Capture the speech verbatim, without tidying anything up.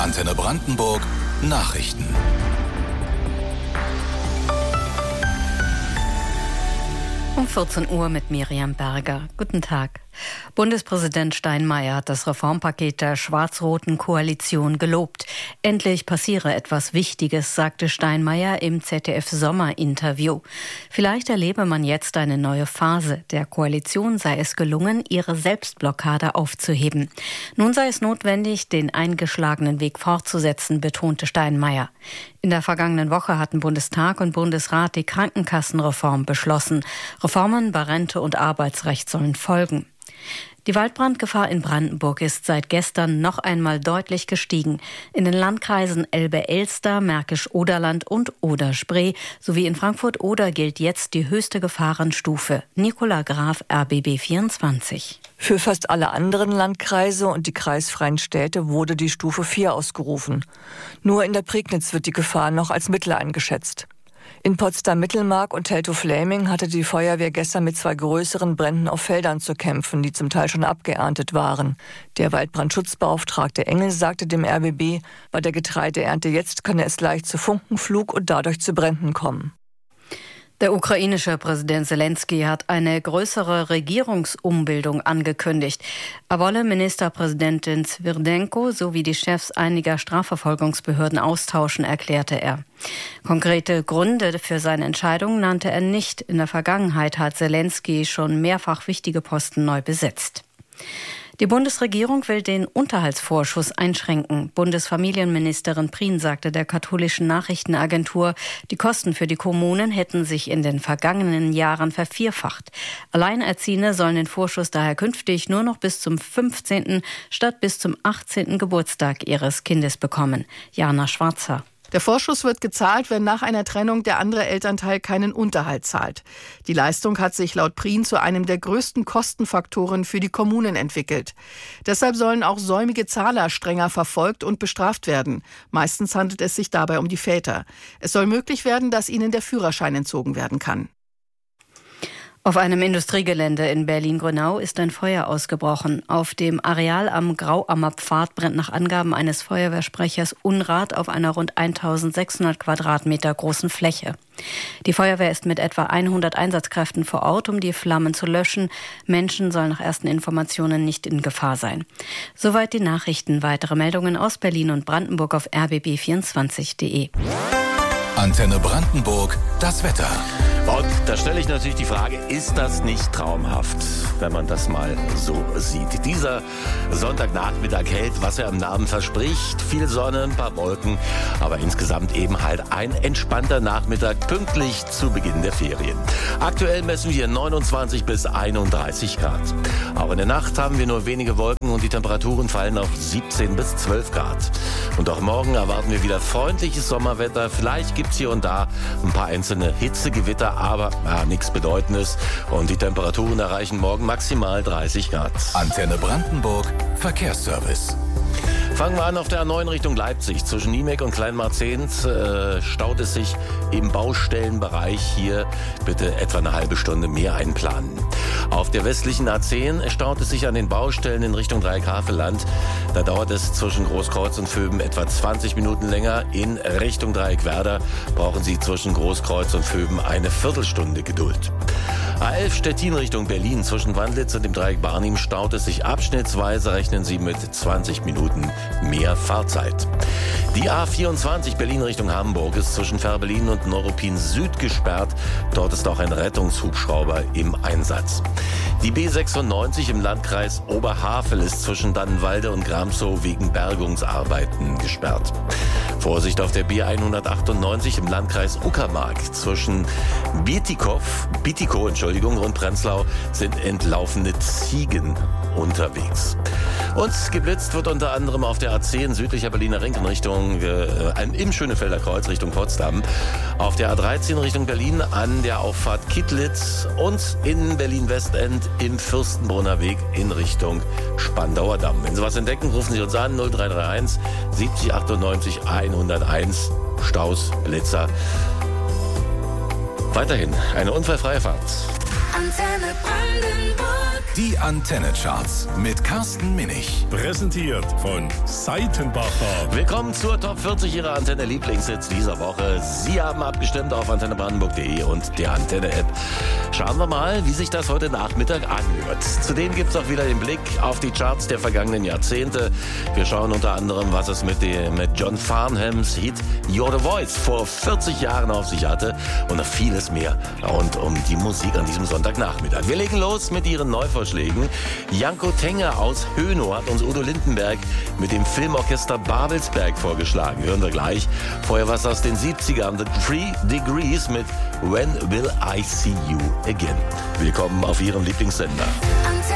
Antenne Brandenburg Nachrichten. Um vierzehn Uhr mit Miriam Berger. Guten Tag. Bundespräsident Steinmeier hat das Reformpaket der schwarz-roten Koalition gelobt. Endlich passiere etwas Wichtiges, sagte Steinmeier im Z D F-Sommerinterview. Vielleicht erlebe man jetzt eine neue Phase. Der Koalition sei es gelungen, ihre Selbstblockade aufzuheben. Nun sei es notwendig, den eingeschlagenen Weg fortzusetzen, betonte Steinmeier. In der vergangenen Woche hatten Bundestag und Bundesrat die Krankenkassenreform beschlossen. Reformen bei Rente und Arbeitsrecht sollen folgen. Die Waldbrandgefahr in Brandenburg ist seit gestern noch einmal deutlich gestiegen. In den Landkreisen Elbe-Elster, Märkisch-Oderland und Oder-Spree sowie in Frankfurt-Oder gilt jetzt die höchste Gefahrenstufe. Nicola Graf, R B B vierundzwanzig. Für fast alle anderen Landkreise und die kreisfreien Städte wurde die Stufe vier ausgerufen. Nur in der Prignitz wird die Gefahr noch als mittel eingeschätzt. In Potsdam-Mittelmark und Teltow-Fläming hatte die Feuerwehr gestern mit zwei größeren Bränden auf Feldern zu kämpfen, die zum Teil schon abgeerntet waren. Der Waldbrandschutzbeauftragte Engel sagte dem R B B, bei der Getreideernte jetzt könne es leicht zu Funkenflug und dadurch zu Bränden kommen. Der ukrainische Präsident Zelensky hat eine größere Regierungsumbildung angekündigt. Er wolle Ministerpräsidentin Swirdenko sowie die Chefs einiger Strafverfolgungsbehörden austauschen, erklärte er. Konkrete Gründe für seine Entscheidung nannte er nicht. In der Vergangenheit hat Zelensky schon mehrfach wichtige Posten neu besetzt. Die Bundesregierung will den Unterhaltsvorschuss einschränken. Bundesfamilienministerin Prien sagte der katholischen Nachrichtenagentur, die Kosten für die Kommunen hätten sich in den vergangenen Jahren vervierfacht. Alleinerziehende sollen den Vorschuss daher künftig nur noch bis zum fünfzehnten statt bis zum achtzehnten Geburtstag ihres Kindes bekommen. Jana Schwarzer. Der Vorschuss wird gezahlt, wenn nach einer Trennung der andere Elternteil keinen Unterhalt zahlt. Die Leistung hat sich laut Prien zu einem der größten Kostenfaktoren für die Kommunen entwickelt. Deshalb sollen auch säumige Zahler strenger verfolgt und bestraft werden. Meistens handelt es sich dabei um die Väter. Es soll möglich werden, dass ihnen der Führerschein entzogen werden kann. Auf einem Industriegelände in Berlin-Grünau ist ein Feuer ausgebrochen. Auf dem Areal am Grauammer Pfad brennt nach Angaben eines Feuerwehrsprechers Unrat auf einer rund eintausendsechshundert Quadratmeter großen Fläche. Die Feuerwehr ist mit etwa hundert Einsatzkräften vor Ort, um die Flammen zu löschen. Menschen sollen nach ersten Informationen nicht in Gefahr sein. Soweit die Nachrichten. Weitere Meldungen aus Berlin und Brandenburg auf r b b vierundzwanzig punkt de. Antenne Brandenburg, das Wetter. Und da stelle ich natürlich die Frage, ist das nicht traumhaft, wenn man das mal so sieht? Dieser Sonntagnachmittag hält, was er im Namen verspricht. Viel Sonne, ein paar Wolken, aber insgesamt eben halt ein entspannter Nachmittag, pünktlich zu Beginn der Ferien. Aktuell messen wir neunundzwanzig bis einunddreißig Grad. Auch in der Nacht haben wir nur wenige Wolken und die Temperaturen fallen auf siebzehn bis zwölf Grad. Und auch morgen erwarten wir wieder freundliches Sommerwetter. Vielleicht gibt es hier und da ein paar einzelne Hitzegewitter, aber ja, nichts Bedeutendes. Und die Temperaturen erreichen morgen maximal dreißig Grad. Antenne Brandenburg, Verkehrsservice. Fangen wir an auf der A neun Richtung Leipzig. Zwischen Niemek und Kleinmarzehnt äh, staut es sich im Baustellenbereich. Hier bitte etwa eine halbe Stunde mehr einplanen. Auf der westlichen A zehn staut es sich an den Baustellen in Richtung Dreieck-Havelland. Da dauert es zwischen Großkreuz und Vöben etwa zwanzig Minuten länger. In Richtung Dreieck-Werder brauchen Sie zwischen Großkreuz und Vöben eine Viertelstunde Geduld. A elf Stettin Richtung Berlin. Zwischen Wandlitz und dem Dreieck Barnim staut es sich abschnittsweise. Rechnen Sie mit zwanzig Minuten mehr Fahrzeit. Die A vierundzwanzig Berlin Richtung Hamburg ist zwischen Fährberlin und Neuruppin Süd gesperrt. Dort ist auch ein Rettungshubschrauber im Einsatz. Die B sechsundneunzig im Landkreis Oberhavel ist zwischen Dannenwalde und Gramsow wegen Bergungsarbeiten gesperrt. Vorsicht auf der B hundertachtundneunzig im Landkreis Uckermark. Zwischen Bitikow, Bitikow, Entschuldigung, und Prenzlau sind entlaufene Ziegen unterwegs. Und geblitzt wird unter anderem auf der A zehn südlicher Berliner Ring in Richtung, äh, im Schönefelder Kreuz Richtung Potsdam. Auf der A dreizehn Richtung Berlin an der Auffahrt Kittlitz und in Berlin-Westend im Fürstenbrunner Weg in Richtung Spandauer Damm. Wenn Sie was entdecken, rufen Sie uns an null drei drei eins siebzig achtundneunzig hunderteins. Staus, Blitzer. Weiterhin eine unfallfreie Fahrt. Antenne Brandenburg. Die Antenne-Charts mit Carsten Minich. Präsentiert von Seitenbacher. Willkommen zur Top vierzig Ihrer Antenne Lieblingshits dieser Woche. Sie haben abgestimmt auf antenne brandenburg punkt de und der Antenne-App. Schauen wir mal, wie sich das heute Nachmittag anhört. Zudem gibt es auch wieder den Blick auf die Charts der vergangenen Jahrzehnte. Wir schauen unter anderem, was es mit, dem, mit John Farnhams Hit You're the Voice vor vierzig Jahren auf sich hatte und noch vieles mehr rund um die Musik an diesem Sonntagnachmittag. Wir legen los mit Ihren Neuvorschlägen. Janko Tenger aus Hönow hat uns Udo Lindenberg mit dem Filmorchester Babelsberg vorgeschlagen. Hören wir gleich. Vorher was aus den siebzigern. The Three Degrees mit When Will I See You Again. Willkommen auf Ihrem Lieblingssender. Antenne.